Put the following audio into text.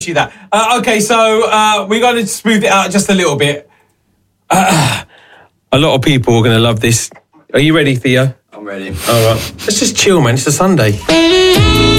you that. Okay, so we're going to smooth it out just a little bit. A lot of people are going to love this. Are you ready, Theo? I'm ready. All right. Let's just chill, man. It's a Sunday.